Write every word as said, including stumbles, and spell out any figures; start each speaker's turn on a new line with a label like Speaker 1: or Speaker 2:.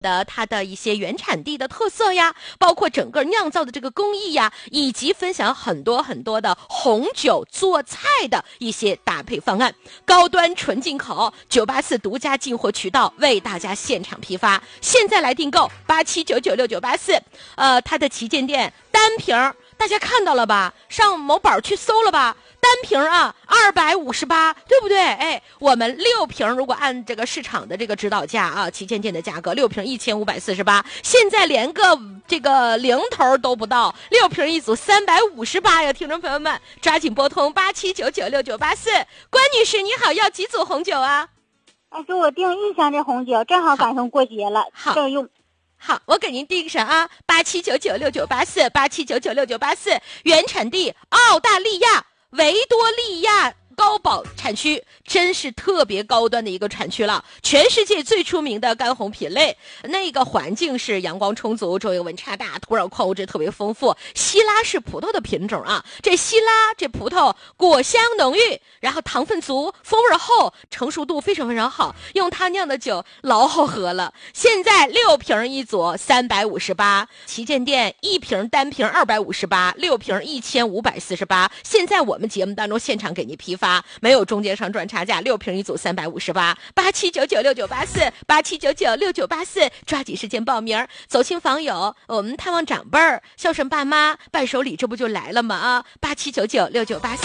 Speaker 1: 的它的一些原产地的特色呀，包括整个酿造的这个工艺呀，以及分享很多很多的红酒做菜的一些搭配方案，高端纯进口，九八四独家进货渠道为大家现场批发。现在来订购八七九九六九八四，呃，它的旗舰店单瓶大家看到了吧？上某宝去搜了吧？单瓶啊，二百五十八，对不对？哎，我们六瓶如果按这个市场的这个指导价啊，旗舰店的价格，六瓶一千五百四十八，现在连个这个零头都不到，六瓶一组三百五十八呀！听众朋友们，抓紧拨通八七九九六九八四。关女士，你好，要几组红酒啊？
Speaker 2: 哎，给我订一箱这红酒，正好赶上过节了，正用。
Speaker 1: 好，我给您订上啊，八七九九六九八四，八七九九六九八四，原产地澳大利亚维多利亚高堡产区，真是特别高端的一个产区了，全世界最出名的干红品类。那个环境是阳光充足，昼夜温差大，土壤矿物质特别丰富。西拉是葡萄的品种啊，这西拉这葡萄果香浓郁，然后糖分足，风味厚，成熟度非常非常好，用它酿的酒老好喝了。现在六瓶一组三百五十八，旗舰店一瓶单瓶二百五十八，六瓶一千五百四十八。现在我们节目当中现场给您批发，没有中间商赚差价，六瓶一组三百五十八，八七九九六九八四，八七九九六九八四，抓紧时间报名，走亲访友，我们探望长辈儿，孝顺爸妈，伴手礼，这不就来了吗？啊，八七九九六九八四。